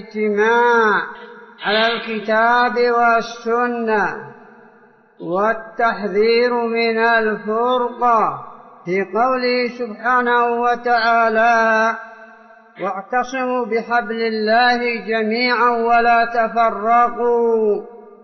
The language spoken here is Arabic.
الاجتماع على الكتاب والسنة والتحذير من الفرقة في قوله سبحانه وتعالى: واعتصموا بحبل الله جميعا ولا تفرقوا